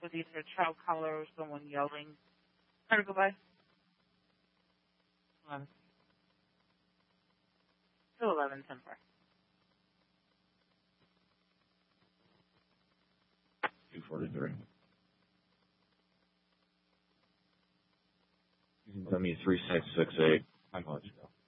with either a child caller or someone yelling. Try to go by. 11. 211, 10 4. 243. You can tell me 3668. I'm going to go.